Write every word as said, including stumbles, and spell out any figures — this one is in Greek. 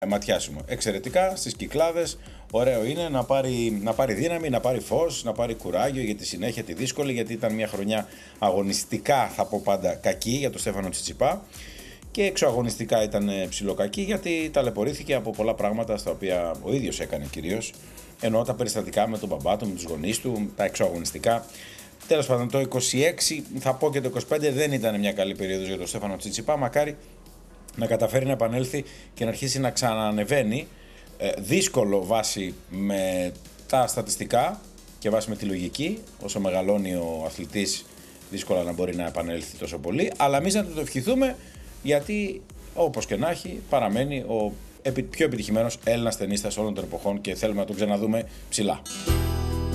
ματιάσιμο. Εξαιρετικά στις Κυκλάδες. Ωραίο είναι να πάρει, να πάρει δύναμη, να πάρει φως, να πάρει κουράγιο για τη συνέχεια τη δύσκολη, γιατί ήταν μια χρονιά αγωνιστικά, θα πω πάντα, κακή για τον Στέφανο Τσιτσιπά. Και εξωαγωνιστικά ήταν ψιλοκακή, γιατί ταλαιπωρήθηκε από πολλά πράγματα στα οποία ο ίδιος έκανε κυρίως. Ενώ τα περιστατικά με τον μπαμπά του, με τους γονείς του, τα εξωαγωνιστικά. Τέλος πάντων, το είκοσι έξι, θα πω και το είκοσι πέντε, δεν ήταν μια καλή περίοδος για τον Στέφανο Τσιτσιπά. Μακάρι να καταφέρει να επανέλθει και να αρχίσει να ξανανεβαίνει. Ε, δύσκολο βάσει με τα στατιστικά και βάσει με τη λογική. Όσο μεγαλώνει ο αθλητής, δύσκολα να μπορεί να επανέλθει τόσο πολύ. Αλλά εμείς να το ευχηθούμε, γιατί όπως και να έχει, παραμένει ο πιο επιτυχημένος Έλληνας τενίστας όλων των εποχών και θέλουμε να τον ξαναδούμε ψηλά.